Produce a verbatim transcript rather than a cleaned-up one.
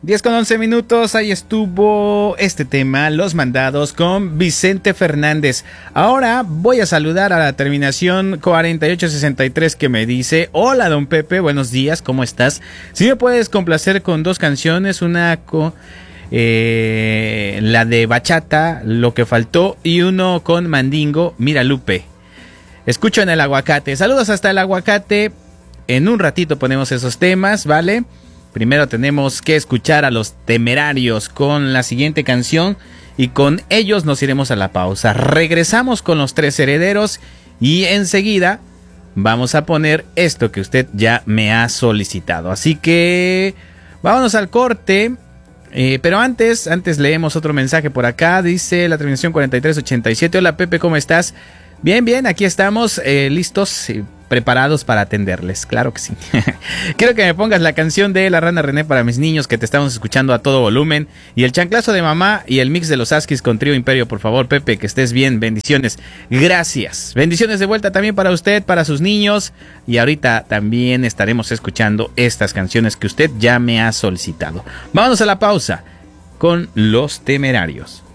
diez con once minutos, ahí estuvo este tema, Los Mandados, con Vicente Fernández. Ahora voy a saludar a la terminación cuarenta y ocho sesenta y tres que me dice: hola don Pepe, buenos días, ¿cómo estás? Si me puedes complacer con dos canciones, una con eh, la de bachata, Lo que faltó, y uno con Mandingo, Mira Lupe. Escucho en el Aguacate. Saludos hasta el Aguacate. En un ratito ponemos esos temas, ¿vale? Primero tenemos que escuchar a Los Temerarios con la siguiente canción y con ellos nos iremos a la pausa. Regresamos con Los Tres Herederos y enseguida vamos a poner esto que usted ya me ha solicitado. Así que vámonos al corte. Eh, pero antes, antes leemos otro mensaje por acá. Dice la terminación cuarenta y tres ochenta y siete. Hola Pepe, ¿cómo estás? Bien, bien, aquí estamos eh, listos, eh, preparados para atenderles, claro que sí. Quiero que me pongas la canción de La Rana René para mis niños que te estamos escuchando a todo volumen. Y el chanclazo de mamá y el mix de los Askis con Trío Imperio, por favor, Pepe, que estés bien, bendiciones. Gracias, bendiciones de vuelta también para usted, para sus niños. Y ahorita también estaremos escuchando estas canciones que usted ya me ha solicitado. Vámonos a la pausa con Los Temerarios.